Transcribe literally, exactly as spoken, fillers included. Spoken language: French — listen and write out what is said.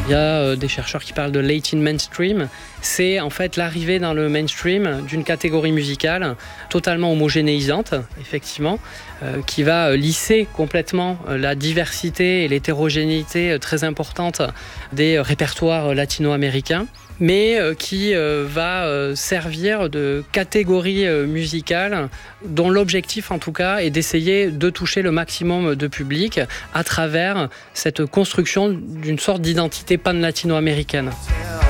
Il y a des chercheurs qui parlent de late in mainstream. C'est en fait l'arrivée dans le mainstream d'une catégorie musicale totalement homogénéisante, effectivement, euh, qui va lisser complètement la diversité et l'hétérogénéité très importante des répertoires latino-américains, mais qui va servir de catégorie musicale dont l'objectif en tout cas est d'essayer de toucher le maximum de public à travers cette construction d'une sorte d'identité pan-latino-américaine.